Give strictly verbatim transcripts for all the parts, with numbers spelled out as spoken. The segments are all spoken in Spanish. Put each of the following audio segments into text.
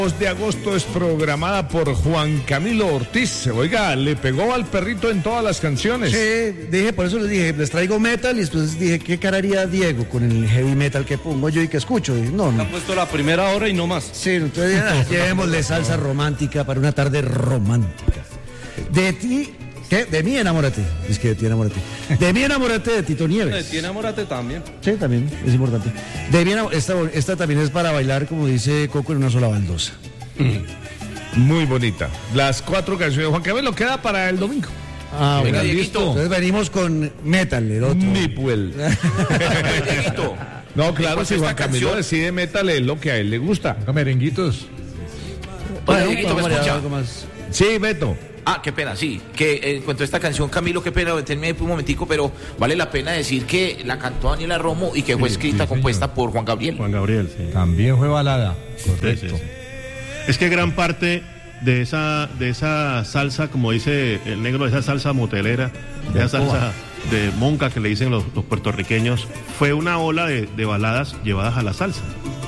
de agosto es programada por Juan Camilo Ortiz. Oiga, le pegó al perrito en todas las canciones. Sí, dije, por eso les dije, les traigo metal y después dije, ¿qué cara haría Diego con el heavy metal que pongo yo y que escucho? Y no, no. Han puesto la primera hora y no más. Sí, entonces ya, llevémosle salsa romántica para una tarde romántica. De ti, ¿qué? De mí enamórate. Es que de ti enamórate. De mí enamórate de Tito Nieves. De ti enamórate también. Sí, también, es importante. De mí enamórate, esta, esta también es para bailar, como dice Coco, en una sola baldosa. Muy bonita. Las cuatro canciones de Juan Camilo queda para el domingo. Ah, Venga, bueno, listo. Entonces venimos con metal, el otro. Nipuel. No, claro, si Juan Camilo canción... decide metal es lo que a él le gusta. Merenguitos. Bueno, Dieguito, ¿me escucha? Algo más. Sí, Beto. Ah, qué pena, sí, que eh, en cuanto a esta canción, Camilo, qué pena detenerme un momentico, pero vale la pena decir que la cantó Daniela Romo y que fue Sí, escrita, sí, compuesta señor. por Juan Gabriel. Juan Gabriel, sí. También fue balada. Correcto. Sí, sí, sí. Es que gran parte de esa, de esa salsa, como dice el negro, de esa salsa motelera, de esa salsa de monca que le dicen los, los puertorriqueños, fue una ola de, de baladas llevadas a la salsa.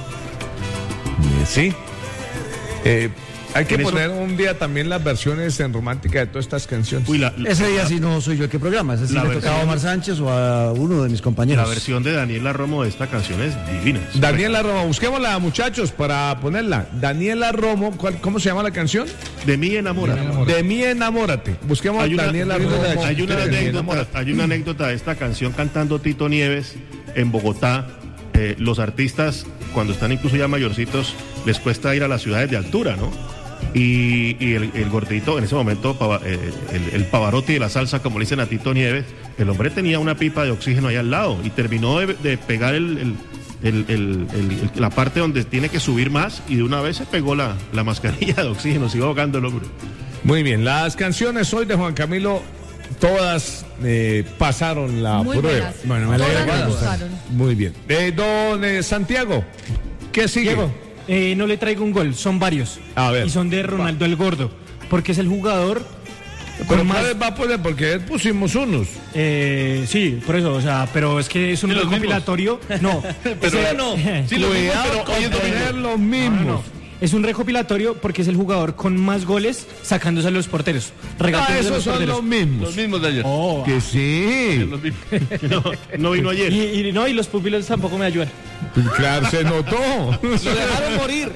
Sí. Eh, hay que En poner eso- un día también las versiones en romántica de todas estas canciones. Uy, la, Ese día sí no soy yo el que programa, ese sí La le tocaba a versión- Omar Sánchez o a uno de mis compañeros. la versión de Daniela Romo de esta canción es divina. Daniela Romo, busquémosla, muchachos, para ponerla. Daniela Romo, ¿cuál- ¿cómo se llama la canción? De mí enamora. De mí enamórate. Busquemos Hay una, Daniela Romo. hay una de mí anécdota, enamórate. hay una anécdota de esta canción cantando Tito Nieves en Bogotá. Eh, los artistas, cuando están incluso ya mayorcitos, les cuesta ir a las ciudades de altura, ¿no? Y, y el, el gordito, en ese momento, Pava- eh, el, el Pavarotti de la salsa, como le dicen a Tito Nieves, el hombre tenía una pipa de oxígeno ahí al lado y terminó de, de pegar el, el- el- el- el- el- la parte donde tiene que subir más y de una vez se pegó la, la mascarilla de oxígeno, se iba ahogando el hombre. Muy bien, las canciones hoy de Juan Camilo, todas eh, pasaron la Muy prueba. buenas. Bueno, me alegra Todas que me les gustaron. gustaron. Muy bien. Eh, don eh, Santiago, ¿qué sigue? Diego, eh, no le traigo un gol, son varios. A ver. Y son de Ronaldo el Gordo, porque es el jugador Pero con más... ¿cuáles va a poner? Porque pusimos unos. Eh, sí, por eso, o sea, pero es que es un ¿Y los recopilatorio. No, Pero ese- no. Sí, los mismos, Cuidado pero con hoy es domingo. poner los mismos. es un recopilatorio porque es el jugador con más goles sacándose a los porteros. Ah, regateándose a esos los son porteros. los mismos. Los mismos de ayer. Oh, Que sí. Los mismos. No, no vino ayer. y, y no, y los pupilos tampoco me ayudan. Claro, se notó. Lo dejaron morir.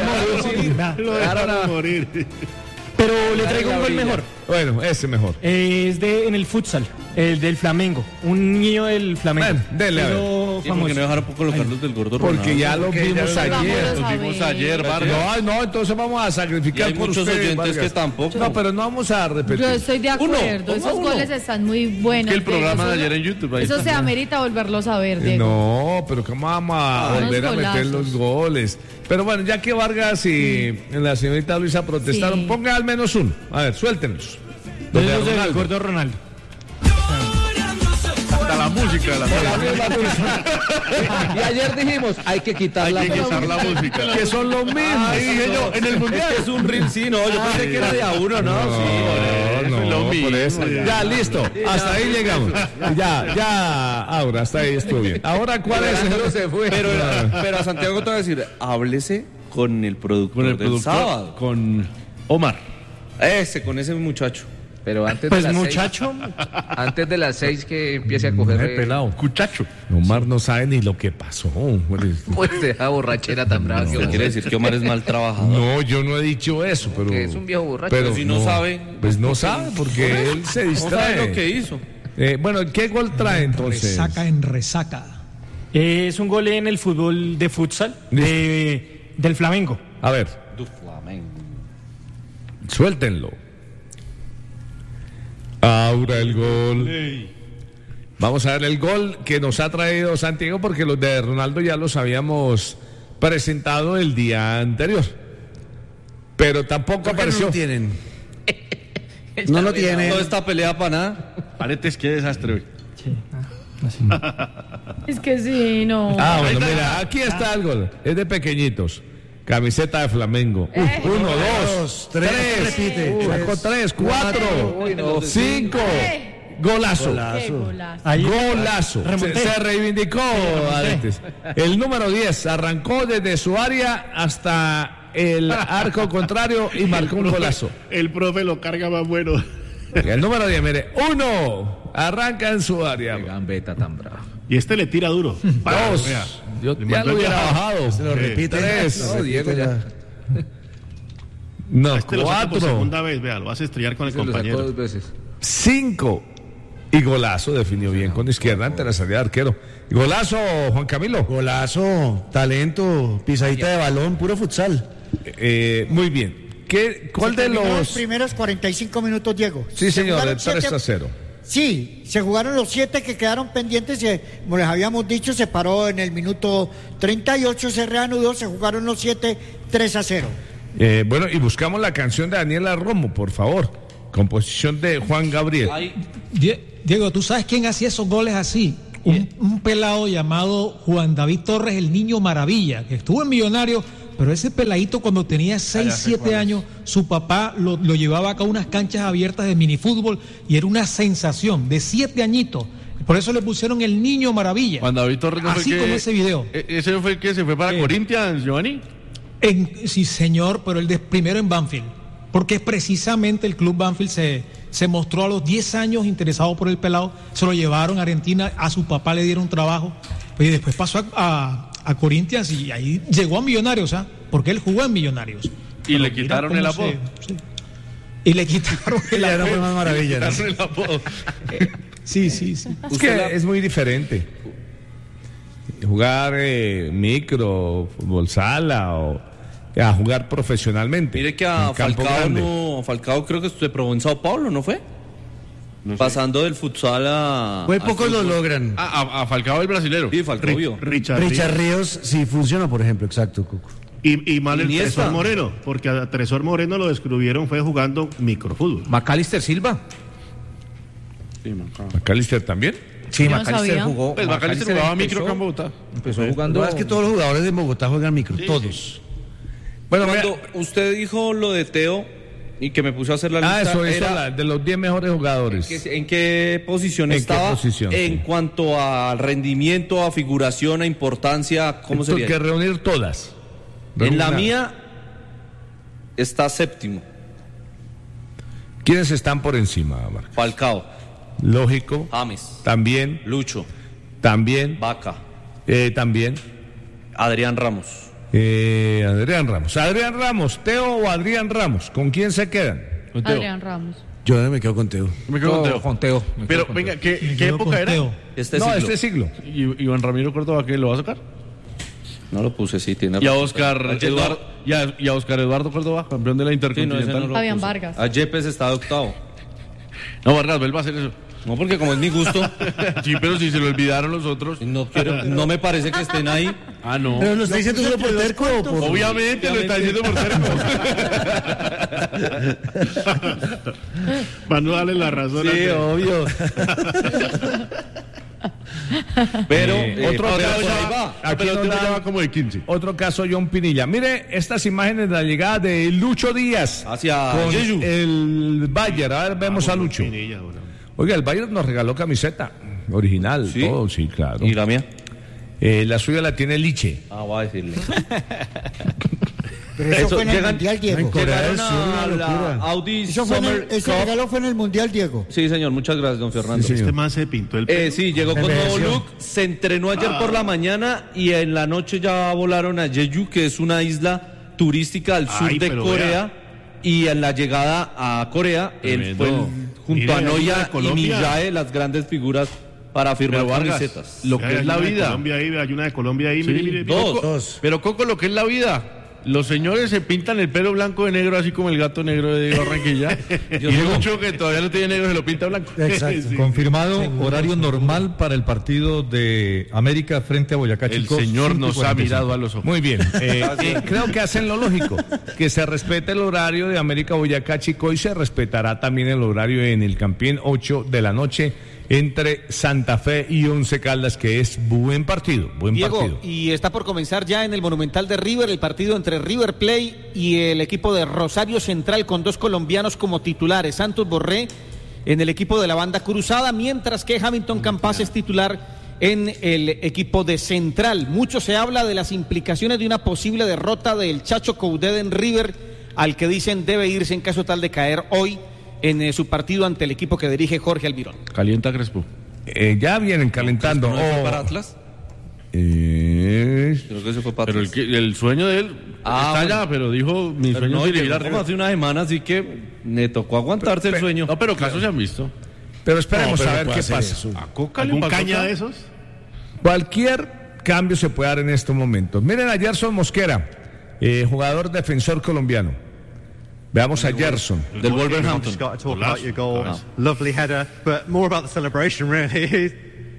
Lo dejaron morir. Pero le traigo un gol mejor. Bueno, ese mejor. Eh, es de en el futsal, el del Flamengo. Un niño del Flamengo. Ven, dele, a ver. Pero ¿Y por famoso. qué no dejaron colocar los del gordo Porque Ronaldo? ya lo vimos ya lo ayer. vimos. Los vimos ayer, Vargas. No, no, entonces vamos a sacrificar Y hay por muchos ustedes, oyentes Vargas. que tampoco. No, pero no vamos a repetir. Yo estoy de acuerdo, Uno, esos uno. goles están muy buenos. Que el programa Eso- de ayer en YouTube, ahí Eso está. se amerita volverlos a ver, Diego. No, pero ¿cómo vamos a Ah, volver a unos meter golazos. los goles? Pero bueno, ya que Vargas y la señorita Luisa protestaron, Sí. ponga al menos uno. A ver, suéltenos. Los Donde del Ronaldo. gordo Ronaldo. Hasta la música de la Y ayer dijimos, hay que quitar la Hay que quitar música. la música. Que son los mismos. Ahí dije yo, en el mundial. Es un reel, sí, no, yo pensé que era de a uno, ¿no? No, no, lo mismo, por eso. ya. Ya, listo. Hasta ahí llegamos. Ya, ya, ahora, hasta ahí estuvo bien. Ahora, ¿cuál es? Alejandro se fue. Pero, pero a Santiago te voy a decir, háblese con el productor Con el del productor, sábado. con Omar. Ese, con ese muchacho. Pero antes Pues de las muchacho, seis, antes de las seis que empiece a coger eh, pelado. Cuchacho. Omar no sabe ni lo que pasó. pues de esa borrachera tan brava que ¿Qué uno- quiere decir que Omar es mal trabajador? No, yo no he dicho eso, pero. que es un viejo borracho. Pero si no sabe, Pues no sabe, porque él se No distrae. sabe lo que hizo. Eh, bueno, ¿qué gol trae entonces? Resaca en resaca. eh, es un gol en el fútbol de futsal de, del Flamengo. A ver, Du Flamengo. suéltenlo. Ahora el gol. Vamos a ver el gol que nos ha traído Santiago, porque los de Ronaldo ya los habíamos presentado el día anterior. Pero tampoco ¿Por qué no apareció. lo tienen? No lo tienen. Toda esta pelea para nada. Aretes, qué desastre hoy. Es que sí, no. Ah, bueno, mira, aquí está el gol. Es de pequeñitos. Camiseta de Flamengo. Uy, Eh. uno, dos, Dos, tres, tres, repite. uh, sacó tres, cuatro, Uy, no. cinco. Eh. Golazo. Qué golazo. Ahí- Golazo. Se, Remonté. se reivindicó Aretes. El número diez arrancó desde su área hasta el arco contrario y marcó un golazo. El profe lo carga más bueno. El número diez, mire, uno, arranca en su área. Qué gambeta tan brava. Y este le tira duro. Dos, Vea. yo Le ya mandó lo hubiera ya. bajado. Se lo repite. Tres. No, Diego ya. No, Este lo saca por cuatro, segunda vez, vea, lo vas a estrellar con el Se lo sacó compañero. dos veces. cinco. Y golazo, definió bien con izquierda ante la salida de arquero. Golazo, Juan Camilo. Golazo, talento, pisadita de balón, puro futsal. Eh, muy bien. ¿Qué, ¿Cuál Se de terminó los...? los primeros cuarenta y cinco minutos, Diego? Sí, Se señor, jugaron de tres siete- a cero. Sí, se jugaron los siete que quedaron pendientes, y, como les habíamos dicho, se paró en el minuto treinta y ocho, se reanudó, se jugaron los siete, tres a cero. Eh, bueno, y buscamos la canción de Daniela Romo, por favor. Composición de Juan Gabriel. Die- Diego, ¿tú sabes quién hacía esos goles así? Un, un pelado llamado Juan David Torres, el Niño Maravilla, que estuvo en Millonario, pero ese peladito cuando tenía seis, siete años, su papá lo, lo llevaba acá a unas canchas abiertas de minifútbol y era una sensación, de siete añitos. Por eso le pusieron el Niño Maravilla. Juan David Torres no fue Así que- como ese video. E- ¿Ese fue el que se fue para Sí. Corinthians, Giovanni? En- sí, señor, pero el de primero en Banfield. Porque precisamente el club Banfield se, se mostró a los diez años interesado por el pelado. Se lo llevaron a Argentina, a su papá le dieron trabajo. Y después pasó a, a, a Corinthians y ahí llegó a Millonarios, ¿ah? Porque él jugó en Millonarios. Y Pero le mira quitaron cómo el se- apodo. sí. Y le quitaron el Ya no fue apodo. más maravilla, ¿no? Quitaron el apodo. Sí, sí, sí. Es que es muy diferente. Jugar eh, micro, fútbol sala o a jugar profesionalmente. Mire que a en campo Falcao, grande. no, Falcao creo que se probó en Sao Paulo, ¿no fue? Pasando del futsal a... Muy al pocos lo fútbol. logran. Ah, a, a Falcao el brasilero. Sí, Falcao vio. Richard, Richard Ríos. Ríos sí funciona, por ejemplo, exacto, Cuco. Y, y mal el Iniesta. Tresor Moreno, porque a Tresor Moreno lo descubrieron fue jugando microfútbol. Macalister Silva. McAllister también. Sí, Yo no Macalister sabía. jugó. Pues Macalister jugaba empezó- micro acá en Bogotá. Empezó jugando. Lo que es que todos los jugadores de Bogotá juegan micro, todos. Bueno, Cuando vea- usted dijo lo de Teo y que me puso a hacer la ah, lista, eso, eso era la- de los diez mejores jugadores. que- ¿en qué posición ¿En qué estaba? posición, en sí. cuanto a rendimiento, a figuración, a importancia, ¿cómo Esto hay sería? que reunir todas. En la Reúna. mía está séptimo, ¿Quiénes están por encima, Marcos? Falcao, Lógico. James, También, Lucho, también, Vaca, eh, también. Adrián Ramos. Eh, Adrián Ramos. Adrián Ramos, Teo o Adrián Ramos. ¿Con quién se quedan? Con Teo. Adrián Ramos. Yo me quedo con Teo. Me quedo con No, Teo. con Teo. Me quedo Pero con venga, Teo. ¿qué, Me qué quedo época con era? Teo. Este no, siglo. este siglo. ¿Y Iván Ramiro Córdoba qué lo va a sacar? No lo puse, sí, tiene Y a razón. Oscar Ayer- Eduardo, y a, y a Oscar Eduardo Córdoba, campeón de la Sí, no, Intercontinental. ese no, no lo Fabián puse. Vargas. A Yepes está de octavo. Vargas, él va a hacer eso. No, porque como es mi gusto, Sí, pero si se lo olvidaron los otros. no quiero, no me parece que estén ahí. Ah, no. Pero lo está diciendo solo por terco o por... Obviamente lo está diciendo por terco. Para no darle la razón. Sí, a- obvio. Pero Eh, otro pero caso- por ahí va. Aquí Pero nos Teo dan- ya va como de quince. Otro caso, John Pinilla. Mire estas imágenes de la llegada de Lucho Díaz Hacia con Jeju. el Bayern. A ver, vemos a Lucho. Pinilla, bueno. Oiga, el Bayern nos regaló camiseta original, ¿Sí? todo, sí, claro. ¿Y la mía? Eh, la suya la tiene Liche. Ah, voy a decirle. Pero eso, Eso, fue en el llegan- Mundial, Diego. en Corea del Llegaron Sur, a una la locura. Audi Eso fue en el- Summer ese Cup. regalo fue en el Mundial, Diego. Sí, señor, muchas gracias, don Fernando. Sí, señor. Este man se pintó el pelo. Eh, sí, llegó con nuevo Envejeció. look, se entrenó ayer por la mañana y en la noche ya volaron a Jeju, que es una isla turística al sur Ay, de pero Corea. Y en la llegada a Corea, él Tremendo. fue el- junto Mire, a ahí Noya de y Colombia. Millae, las grandes figuras para firmar Pero Vargas, camisetas. lo que Hay es la una de vida. Colombia ahí, hay una de Colombia ahí, Sí, mire, mire, mire. Dos. Dos. Pero Coco, lo que es la vida. Los señores se pintan el pelo blanco de negro, así como el gato negro de Barranquilla. y Lucho, que todavía no tiene negro, se lo pinta blanco. Exacto. Sí. Confirmado horario normal para el partido de América frente a Boyacá El Chico. señor cinco nos ha cuarenta y cinco. mirado a los ojos. Muy bien. Eh, eh, creo que hacen lo lógico, que se respete el horario de América Boyacá Chico y se respetará también el horario en el Campín ocho de la noche entre Santa Fe y Once Caldas, que es buen partido, buen Diego, partido. y está por comenzar ya en el Monumental de River el partido entre River Plate y el equipo de Rosario Central con dos colombianos como titulares, Santos Borré en el equipo de la banda cruzada, mientras que Hamilton Campas es titular en el equipo de Central. Mucho se habla de las implicaciones de una posible derrota del Chacho Coudet en River, al que dicen debe irse en caso tal de caer hoy en eh, su partido ante el equipo que dirige Jorge Almirón. Calienta Crespo. Eh, ya vienen calentando. ¿No fue Oh. para Atlas? Eh, Creo que se fue para Pero el, Atlas. que- el sueño de él Ah, está bueno. allá, pero dijo mi Pero sueño no, es ir a llegó River. como hace una semana, así que me tocó aguantarse el sueño. No, pero casos se han visto. pero esperemos No, pero a ver puede qué hacer pasa. eso. A Coca le ¿Algún pasó caña acá. de esos? Cualquier cambio se puede dar en estos momentos. Miren a Gerson Mosquera, eh, jugador defensor colombiano. Veamos a Gerson. Del Wolverhampton. Just got to talk Golazo. about your goal. Golazo. Lovely header, but more about the celebration, really.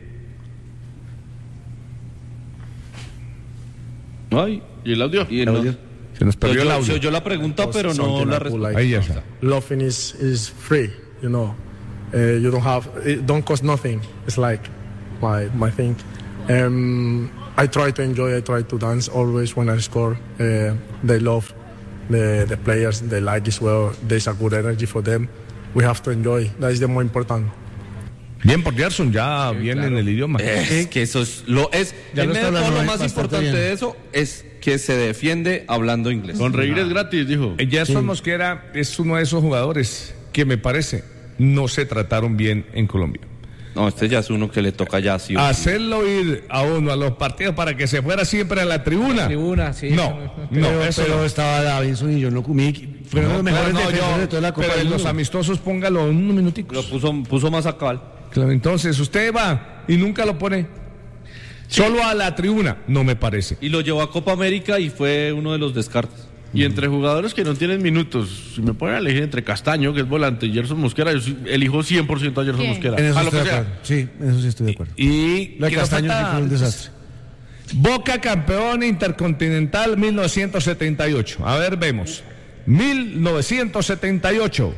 Ay, ¿Y el audio? y no- Se nos perdió el yo, audio. yo, yo la pregunta, pero no Something la I put respuesta. like, Ahí ya está. Laughing is, is free, you know. Uh, you don't have, it don't cost nothing. It's like my my thing. Um, I try to enjoy. I try to dance always when I score. Uh, they love the the players. They like as well. There's a good energy for them. We have to enjoy. That is the more important. Bien por Gerson, ya viene en el idioma. Es que eso es lo es Ya en lo medio está de todo hablando lo más bastante importante bien. de eso es que se defiende hablando inglés. Sonreír es gratis, dijo. Eh, Gerson Mosquera es uno de esos jugadores que me parece no se trataron bien en Colombia. No, este ya es uno que le toca ya sí o sí. Hacerlo ir a uno a los partidos para que se fuera siempre a la tribuna. Tribuna, sí. No, no, pero, eso pero no. estaba Davinson y John Locumí. Fueron los No, mejores pero no, defensores yo- de toda la Copa pero del en los Mundo. amistosos póngalo unos minuticos. Lo puso, puso más actual. Claro, entonces usted va y nunca lo pone solo a la tribuna, no me parece. Y lo llevó a Copa América y fue uno de los descartes. Y entre jugadores que no tienen minutos, si me ponen a elegir entre Castaño, que es volante, y Gerson Mosquera, yo sí elijo cien por ciento a Gerson ¿Quién? Mosquera. En eso a lo estoy que de sea. acuerdo. Sí, en eso sí estoy de acuerdo. Y La de que nos Castaño sí falta- fue un desastre. Boca campeón intercontinental mil novecientos setenta y ocho. A ver, vemos. mil novecientos setenta y ocho.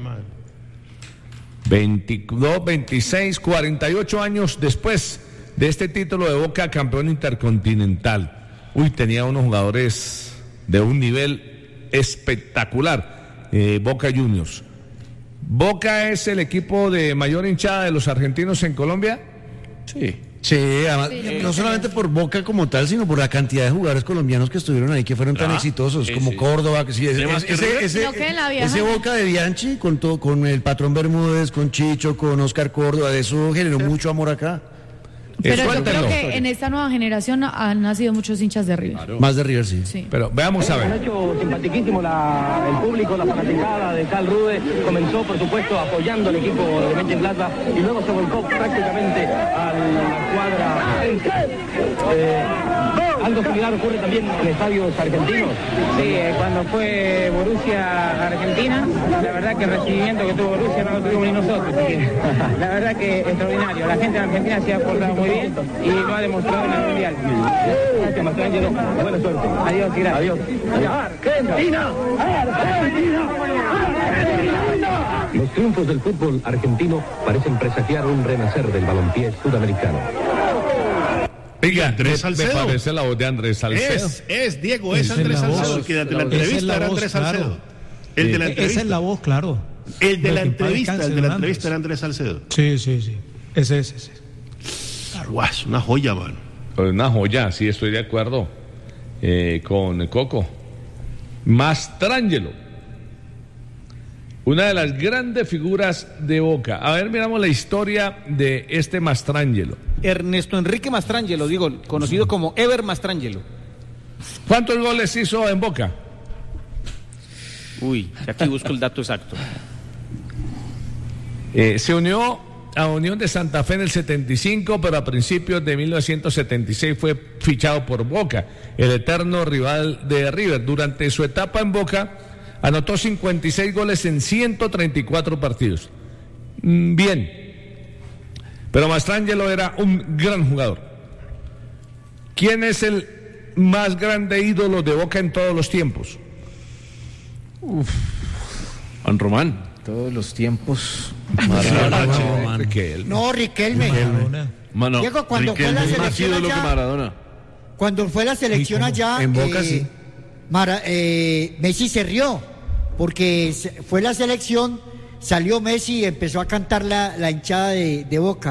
veintidós, veintiséis, cuarenta y ocho años después de este título de Boca campeón intercontinental. Uy, tenía unos jugadores de un nivel espectacular. Eh, Boca Juniors. ¿Boca es el equipo de mayor hinchada de los argentinos en Colombia? Sí. Sí, además, Sí, yo no creo solamente por Boca como tal, sino por la cantidad de jugadores colombianos que estuvieron ahí, que fueron tan Ah, exitosos, sí, como sí. Córdoba, que sí, ese, ¿Tiene más que ese, River? ese- No, que en la vieja- ese Boca de Bianchi, con, todo, con el patrón Bermúdez, con Chicho, con Oscar Córdoba, de eso generó mucho amor acá. Pero yo suéltenlo. creo que en esta nueva generación han nacido muchos hinchas de River. Más de River, sí. Sí. Pero veamos a ver. hecho simpatiquísimo la- el público, la fanaticada de Karl Rude. Comenzó, por supuesto, apoyando al equipo de Mönchengladbach y luego se volcó prácticamente a la cuadra. Eh, algo similar ocurre también en estadios argentinos. Sí, eh, cuando fue Borussia Argentina, la verdad que el recibimiento que tuvo Borussia no lo tuvimos ni nosotros. así que, la verdad que extraordinario. La gente de Argentina se ha portado muy bien y lo ha demostrado en el Mundial. Gracias, Mastrangelo. Buena suerte. Adiós y gracias. Adiós. Argentina, Argentina. Los triunfos del fútbol argentino parecen presagiar un renacer del balompié sudamericano. Oiga, Andrés me, me Salcedo. parece la voz de Andrés Salcedo. Es, es, Diego, es Esa es Andrés la voz. Salcedo, que durante la Esa es entrevista la era voz, Andrés claro. Salcedo. El de la Esa entrevista. es la voz, claro. El de Lo la que en paz entrevista, descanse, el de la don entrevista era Andrés. Andrés Salcedo. Sí, sí, sí. Ese es ese. Guau, es una joya, man. Una joya, sí, estoy de acuerdo eh, con Coco. Mastrangelo, una de las grandes figuras de Boca. A ver, miramos la historia de este Mastrangelo. Ernesto Enrique Mastrangelo, digo, conocido como Ever Mastrangelo. ¿Cuántos goles hizo en Boca? Uy, aquí busco el dato exacto. Eh, se unió a Unión de Santa Fe en el setenta y cinco, pero a principios de mil novecientos setenta y seis fue fichado por Boca, el eterno rival de River. Durante su etapa en Boca, anotó cincuenta y seis goles en ciento treinta y cuatro partidos. Mm, Bien, pero Mastrangelo era un gran jugador. ¿Quién es el más grande ídolo de Boca en todos los tiempos? Juan Román. Todos los tiempos. Maradona, Riquelme. No, Riquelme. Mano, Diego, cuando fue la Riquelme es más selección ídolo que allá- Maradona. Cuando fue la selección allá, En Boca, eh, sí. Mara- eh, Messi se rió, porque se- fue la selección, salió Messi y empezó a cantar la, la hinchada de, de Boca.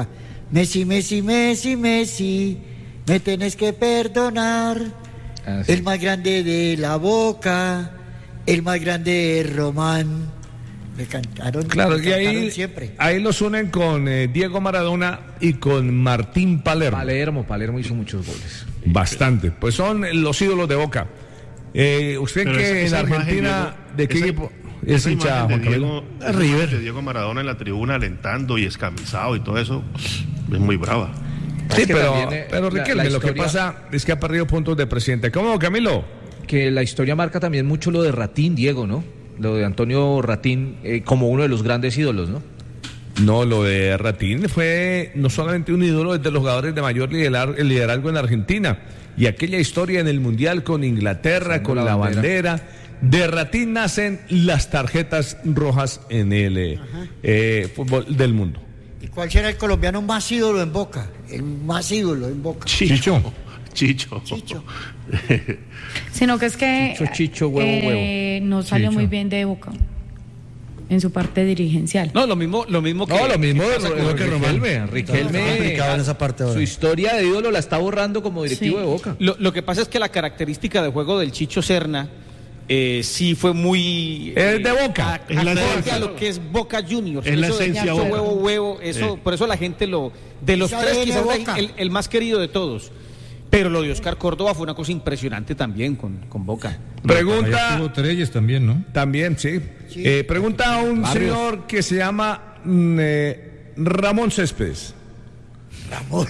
Messi, Messi, Messi, Messi, me tenés que perdonar. Ah, sí. El más grande de la Boca, el más grande es Román. Me cantaron, Claro, me que cantaron ahí, siempre. ahí los unen con eh, Diego Maradona y con Martín Palermo. Palermo, Palermo hizo muchos goles. Bastante. Pues son los ídolos de Boca. Eh, ¿Usted Pero que esa- en esa imagen, Argentina, Diego, de qué esa- equipo es esa hincha, imagen Juan de Camilo? Diego, esa imagen de Diego Maradona en la tribuna alentando y escamizado y todo eso es muy brava. Sí, Es que pero, también, eh, pero la- Riquelme, la lo que historia- pasa es que ha perdido puntos de presidente. ¿Cómo, Camilo? Que la historia marca también mucho lo de Ratín, Diego, ¿no? Lo de Antonio Ratín eh, como uno de los grandes ídolos, ¿no? No, lo de Ratín fue no solamente un ídolo, es de los jugadores de mayor liderar- liderazgo en Argentina. Y aquella historia en el Mundial con Inglaterra, Usando con la, la bandera. bandera. De Ratín nacen las tarjetas rojas en el eh, eh, fútbol del mundo. ¿Y cuál será el colombiano más ídolo en Boca? El más ídolo en Boca. Chicho. Chicho. Chicho. Sino que es que Chicho, chicho, huevo, eh, no salió Chicho. muy bien de Boca en su parte dirigencial. No, lo mismo, lo mismo que. No, lo mismo que de pasa con Ro- Riquelme. Riquelme. Riquelme, Está complicado en esa parte ahora. su historia de ídolo la está borrando como directivo Sí. de Boca. Lo, lo que pasa es que la característica de juego del Chicho Serna eh, sí fue muy. Es de Boca. a- Es la acorde esencia. a lo que es Boca Juniors. Es la Eso de esencia Chicho, Boca. huevo, huevo. Eso, Sí. Por eso la gente lo. De los Esa tres, A D N quizás Boca. el, el más querido de todos. Pero lo de Oscar Córdoba fue una cosa impresionante también con, con Boca. Pregunta. Treyes también, ¿no? También, sí. Eh, pregunta a un Barrios. señor que se llama mm, eh, Ramón Céspedes. Ramón.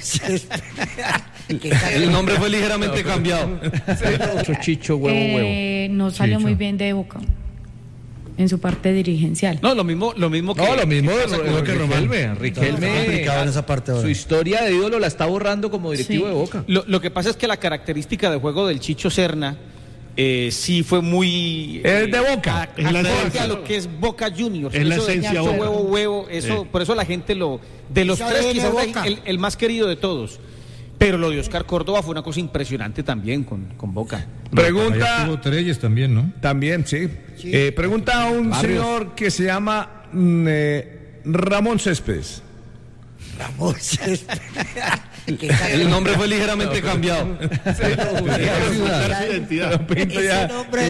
El nombre fue ligeramente cambiado. Chicho, chicho, huevo, huevo. Eh, no salió muy bien de Boca en su parte dirigencial. No, lo mismo, lo mismo que. No, lo mismo de pasa Ro- con Roque Riquelme. Riquelme. Está Riquelme, complicado en esa parte ahora. su historia de ídolo la está borrando como directivo Sí. de Boca. Lo, lo que pasa es que la característica de juego del Chicho Serna eh, sí fue muy. Es de Boca. a- Es la acorde esencia. a lo que es Boca Juniors. Es la Eso de esencia Chicho, Boca. huevo, huevo. Eso, Sí. Por eso la gente lo. De los Esa tres, A D N quizás Boca. el, el más querido de todos. Pero lo de Oscar Córdoba fue una cosa impresionante también con, con Boca. Pregunta. Treyes también, ¿no? También, sí. Eh, pregunta a un Barrios. señor que se llama mm, eh, Ramón Céspedes. Ramón. El nombre fue ligeramente cambiado. Ocultar su identidad. Pinto ya- Ese nombre